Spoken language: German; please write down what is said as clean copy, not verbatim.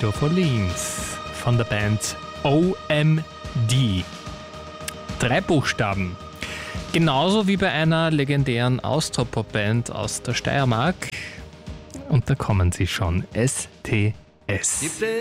Theodor Follins von der Band OMD. 3 Buchstaben. Genauso wie bei einer legendären Austropop-Band aus der Steiermark. Und da kommen sie schon. STS.